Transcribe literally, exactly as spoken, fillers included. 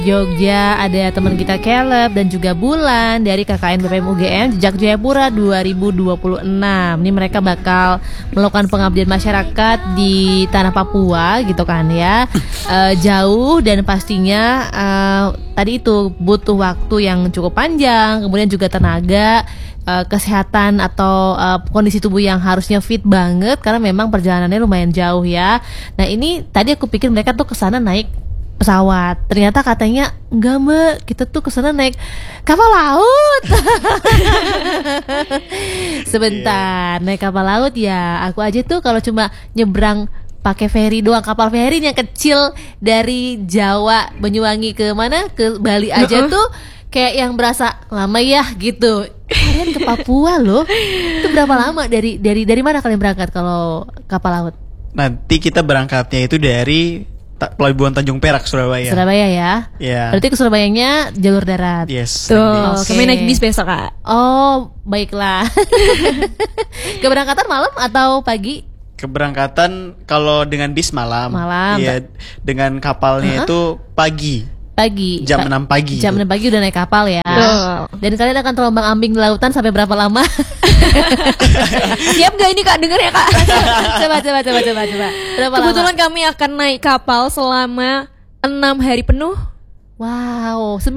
Jogja ada teman kita Caleb dan juga Bulan dari K K N B P M U G M Jejak Jayapura dua ribu dua puluh enam. Ini mereka bakal melakukan pengabdian masyarakat di tanah Papua gitu kan ya. uh, Jauh dan pastinya uh, tadi itu butuh waktu yang cukup panjang, kemudian juga tenaga, uh, kesehatan atau uh, kondisi tubuh yang harusnya fit banget karena memang perjalanannya lumayan jauh ya. Nah ini tadi aku pikir mereka tuh kesana naik pesawat, ternyata katanya enggak mbak, kita tuh kesana naik kapal laut. Sebentar, naik kapal laut ya. Aku aja tuh kalau cuma nyebrang pakai ferry doang, kapal ferry yang kecil dari Jawa Banyuwangi ke mana ke Bali aja tuh kayak yang berasa lama ya gitu. Kalian ke Papua loh, itu berapa lama dari dari dari mana kalian berangkat kalau kapal laut? Nanti kita berangkatnya itu dari Pelabuhan Tanjung Perak, Surabaya. Surabaya ya. Iya. Berarti ke Surabayanya jalur darat. Yes. Tuh, okay. kami naik bis besok kak. Oh, baiklah. Keberangkatan malam atau pagi? Keberangkatan kalau dengan bis malam. Malam. Iya, dengan kapalnya uh-huh. itu pagi. Pagi. Jam enam pagi. Jam enam pagi udah naik kapal ya. Tuh. Dan kalian akan terombang-ambing di lautan sampai berapa lama? Siap gak ini kak, denger ya kak? Coba coba coba coba coba. Berapa Kebetulan lama? kami akan naik kapal selama enam hari penuh. Wow,